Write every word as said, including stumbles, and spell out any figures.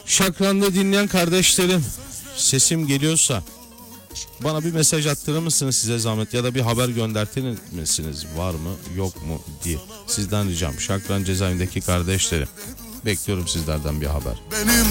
Şakran'da dinleyen kardeşlerim, sesim geliyorsa bana bir mesaj attırır mısınız size zahmet, ya da bir haber göndertir misiniz, var mı yok mu diye sizden ricam. Şakran cezaevindeki kardeşlerim, bekliyorum sizlerden bir haber.